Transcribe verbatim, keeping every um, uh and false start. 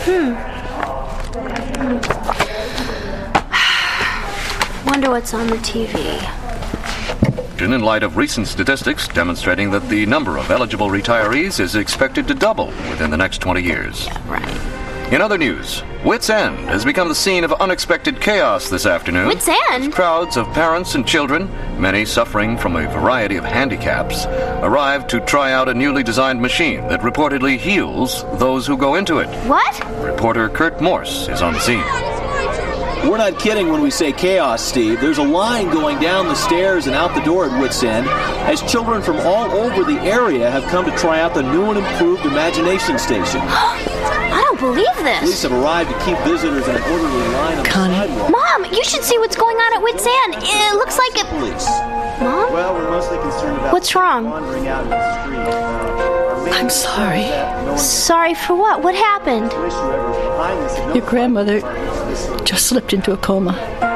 Hmm. Wonder what's on the T V. In light of recent statistics demonstrating that the number of eligible retirees is expected to double within the next twenty years. Yeah, right. In other news, Wits End has become the scene of unexpected chaos this afternoon. Wits End? Crowds of parents and children, many suffering from a variety of handicaps, arrived to try out a newly designed machine that reportedly heals those who go into it. What? Reporter Kurt Morse is on the scene. We're not kidding when we say chaos, Steve. There's a line going down the stairs and out the door at Wits End as children from all over the area have come to try out the new and improved Imagination Station. I don't believe this. Police have arrived to keep visitors in an orderly line on Connie. the sidewalk. Mom, you should see what's going on at Wits End. It looks like it... Police. Mom? Well, we're mostly concerned about What's wrong? wandering out in the street. Uh, our main I'm sorry. concern is that no one Sorry for what? What happened? wish whoever's behind this had Your grandmother just slipped into a coma.